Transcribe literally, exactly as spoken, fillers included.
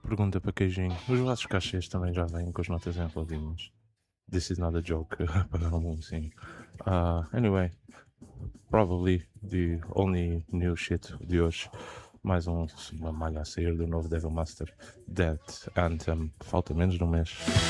Pergunta para queijinho. Os vossos cachês também já vêm com as notas enroladinhas. This is not a joke. Pagaram um sim. Uh, anyway, probably the only new shit de hoje. Mais um, uma malha a sair do novo Devil Master Dead Anthem. Falta menos de um mês.